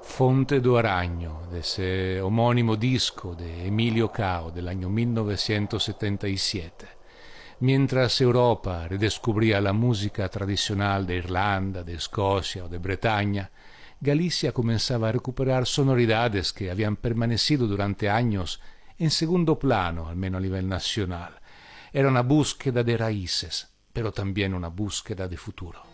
Fonte do Aragno, de ese homónimo disco de Emilio Cao del año 1977. Mientras Europa redescubría la música tradicional de Irlanda, de Escocia o de Bretaña, Galicia comenzaba a recuperar sonoridades que habían permanecido durante años en segundo plano, al menos a nivel nacional. Era una búsqueda de raíces, pero también una búsqueda de futuro.